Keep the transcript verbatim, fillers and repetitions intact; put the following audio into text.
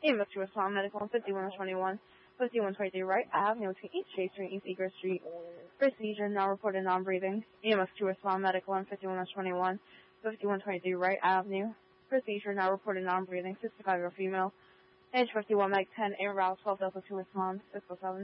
E M S to respond medical on fifty-one twenty-one, fifty-one twenty-three Wright Avenue between East Chase Street and East Eager Street. Procedure now reported non-breathing. E M S to respond medical on fifty-one twenty-one, fifty-one twenty-three Wright Avenue. Procedure now reported non-breathing, sixty-five year old female. Age fifty-one, Meg ten, air route twelve Delta to respond, six oh seven.